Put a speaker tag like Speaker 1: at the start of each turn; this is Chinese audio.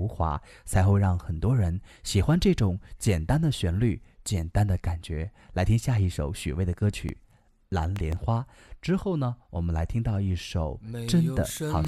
Speaker 1: 华，才会让很多人喜欢这种简单的旋律、简单的感觉。来听下一首许巍的歌曲《蓝莲花》之后呢，我们来听到一首真的好